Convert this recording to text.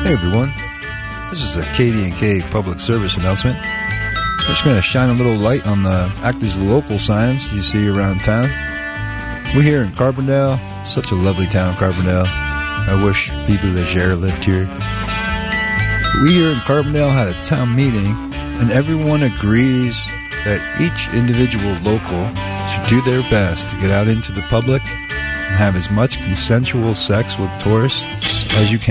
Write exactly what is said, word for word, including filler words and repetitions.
Hey everyone, this is a K D and K public service announcement. I'm just going to shine a little light on the act as the local signs you see around town. We here in Carbondale, such a lovely town, Carbondale. I wish Phoebe Legere lived here. We here in Carbondale had a town meeting, and everyone agrees that each individual local should do their best to get out into the public and have as much consensual sex with tourists as you can.